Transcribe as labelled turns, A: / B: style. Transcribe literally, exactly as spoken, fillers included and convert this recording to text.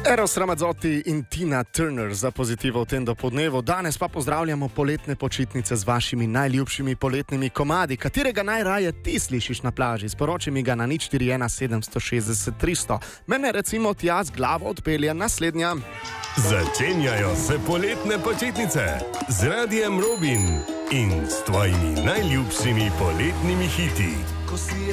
A: Eros Ramazzotti in Tina Turner za pozitivo v tem dopodnevu. Danes pa pozdravljamo poletne počitnice z vašimi najljubšimi poletnimi komadi. Katerega najraje ti slišiš na plaži? Sporoči mi ga na nič štiri ena sedem šest šest tri sto. Mene recimo tja z glavo odpelje naslednja.
B: Začenjajo se poletne počitnice z Radijem Robin in s tvojimi najljubšimi poletnimi hiti.